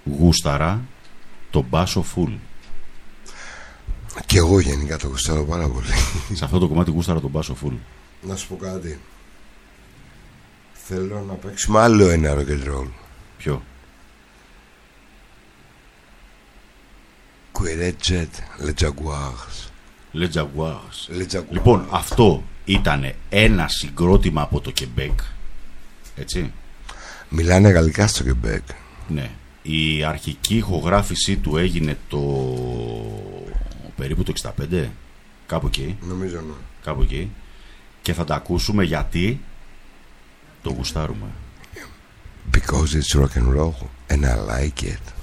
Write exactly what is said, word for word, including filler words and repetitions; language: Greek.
γούσταρα τον μπάσο full. Και εγώ γενικά το γούσταρα πάρα πολύ. Σε αυτό το κομμάτι γούσταρα τον μπάσο full. Να σου πω κάτι. Θέλω να παίξουμε άλλο ένα rock and roll. Ποιο? Querecet Le Jaguars. Le Jaguars. Le Jaguars. Λοιπόν, αυτό ήταν ένα συγκρότημα από το Quebec. Έτσι. Μιλάνε γαλλικά στο Quebec. Ναι. Η αρχική ηχογράφησή του έγινε το περίπου το εξήντα πέντε. Κάπου εκεί. Νομίζω ναι. Κάπου εκεί. Και θα τα ακούσουμε γιατί το γουστάρουμε. Because it's rock and roll and I like it.